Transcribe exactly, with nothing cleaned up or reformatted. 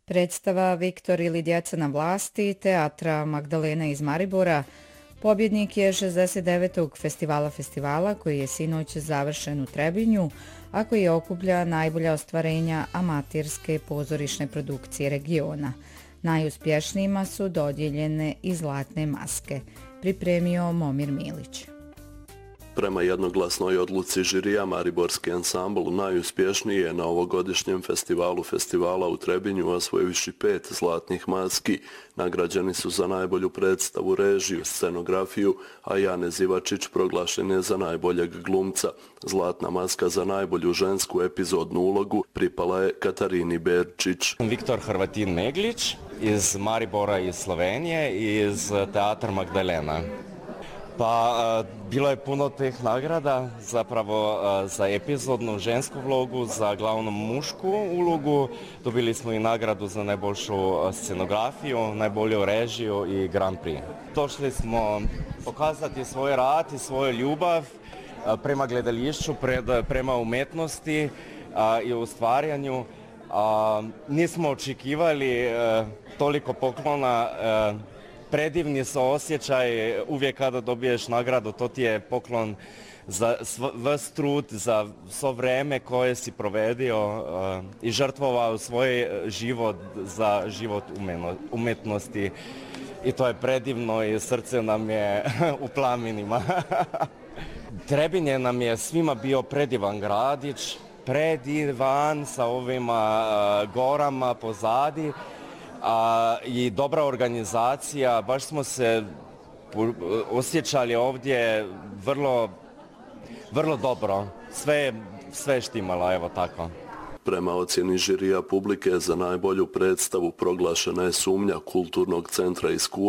Predstava Viktor ili djeca na vlasti Teatra Magdalena iz Maribora pobjednik je šezdeset devetog festivala festivala koji je sinoć završen u Trebinju, a koji okuplja najbolja ostvarenja amaterske pozorišne produkcije regiona. Najuspješnijima su dodijeljene i zlatne maske, pripremio Momir Milić. Prema jednoglasnoj odluci žirija, mariborski ansambl najuspješniji je na ovogodišnjem festivalu festivala u Trebinju osvojivši pet zlatnih maski. Nagrađeni su za najbolju predstavu, režiju, scenografiju, a Janez Ivačić proglašen je za najboljeg glumca. Zlatna maska za najbolju žensku epizodnu ulogu pripala je Katarini Berčić. Viktor Hrvatin Meglić iz Maribora iz Slovenije i iz Teatra Magdalena. Pa, bilo je puno teh nagrada, zapravo za epizodnu žensku vlogu, za glavnu mušku ulogu. Dobili smo i nagradu za najboljšu scenografiju, najbolju režiju i Grand Prix. Došli smo pokazati svoj rad i svoju ljubav prema gledališću, prema umetnosti i ostvarjanju. Nismo očekivali toliko poklona. Predivni su osjećaj, uvijek kada dobiješ nagradu, to ti je poklon za vas trud, za svo vreme koje si provedio uh, i žrtvovao svoj život za život umetnosti. I to je predivno i srce nam je u plamenima. Trebinje nam je svima bio predivan gradić, predivan sa ovima uh, gorama pozadi. A, i dobra organizacija, baš smo se osjećali ovdje vrlo, vrlo dobro, sve, sve štimalo, evo tako. Prema ocjeni žirija publike za najbolju predstavu proglašena je Sumnja Kulturnog centra iz Kule.